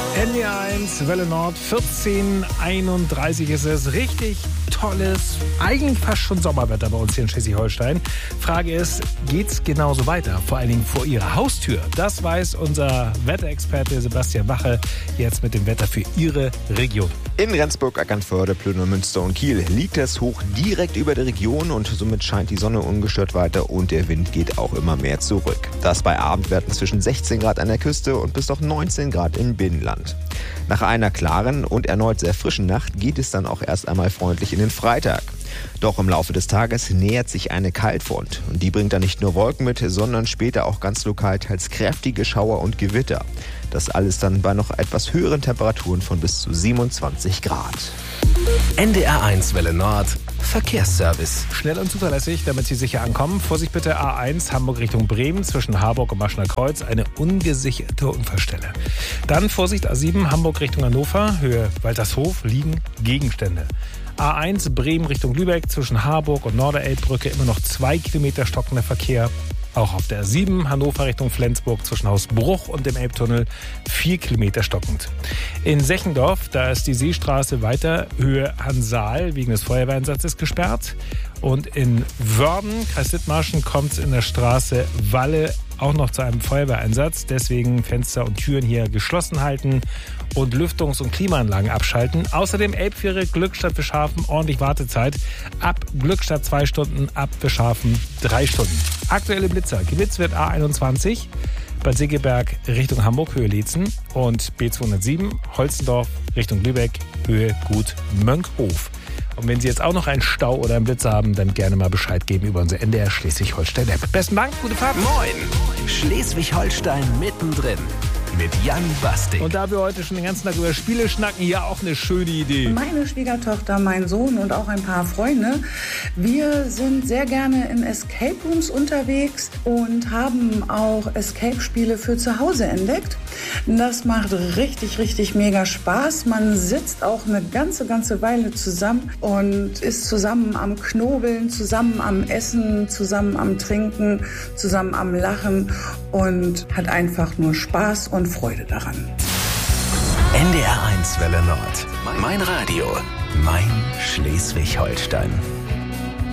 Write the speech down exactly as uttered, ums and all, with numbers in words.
N D R eins, Welle Nord, vierzehn Uhr einunddreißig ist es. Richtig tolles, eigentlich fast schon Sommerwetter bei uns hier in Schleswig-Holstein. Frage ist, geht's genauso weiter? Vor allen Dingen vor Ihrer Haustür. Das weiß unser Wetterexperte Sebastian Wache jetzt mit dem Wetter für Ihre Region. In Rendsburg, Eckernförde, Plön, Münster und Kiel liegt das Hoch direkt über der Region und somit scheint die Sonne ungestört weiter und der Wind geht auch immer mehr zurück. Das bei Abendwerten zwischen sechzehn Grad an der Küste und bis auf neunzehn Grad im Binnenland. Nach einer klaren und erneut sehr frischen Nacht geht es dann auch erst einmal freundlich in den Freitag. Doch im Laufe des Tages nähert sich eine Kaltfront und die bringt dann nicht nur Wolken mit, sondern später auch ganz lokal teils kräftige Schauer und Gewitter. Das alles dann bei noch etwas höheren Temperaturen von bis zu siebenundzwanzig Grad. N D R eins Welle Nord Verkehrsservice. Schnell und zuverlässig, damit Sie sicher ankommen. Vorsicht bitte A eins Hamburg Richtung Bremen zwischen Harburg und Maschner Kreuz. Eine ungesicherte Unfallstelle. Dann Vorsicht A sieben Hamburg Richtung Hannover. Höhe Waltershof liegen Gegenstände. A eins Bremen Richtung Lübeck zwischen Harburg und Norderelbbrücke immer noch zwei Kilometer stockender Verkehr. Auch auf der A sieben Hannover Richtung Flensburg zwischen Hausbruch und dem Elbtunnel vier Kilometer stockend. In Sechendorf, da ist die Seestraße weiter Höhe Hansaal wegen des Feuerwehreinsatzes gesperrt. Und in Wörden, Kreis Dithmarschen, kommt es in der Straße Walle auch noch zu einem Feuerwehreinsatz. Deswegen Fenster und Türen hier geschlossen halten und Lüftungs- und Klimaanlagen abschalten. Außerdem Elbfähre Glückstadt Fischhafen, ordentlich Wartezeit. Ab Glückstadt zwei Stunden, ab Fischhafen drei Stunden. Aktuelle Blitzer. Geblitzt wird A einundzwanzig, Bad Segeberg Richtung Hamburg, Höhe Lietzen. Und B zweihundertsieben, Holzendorf Richtung Lübeck, Höhe Gut Mönkhof. Und wenn Sie jetzt auch noch einen Stau oder einen Blitzer haben, dann gerne mal Bescheid geben über unsere N D R Schleswig-Holstein-App. Besten Dank, gute Fahrt. Moin, Schleswig-Holstein mittendrin mit Jan Bastik. Und da wir heute schon den ganzen Tag über Spiele schnacken, ja auch eine schöne Idee. Meine Schwiegertochter, mein Sohn und auch ein paar Freunde, wir sind sehr gerne in Escape Rooms unterwegs und haben auch Escape-Spiele für zu Hause entdeckt. Das macht richtig, richtig mega Spaß. Man sitzt auch eine ganze, ganze Weile zusammen und ist zusammen am Knobeln, zusammen am Essen, zusammen am Trinken, zusammen am Lachen und hat einfach nur Spaß und Freude daran. N D R eins Welle Nord. Mein Radio. Mein Schleswig-Holstein.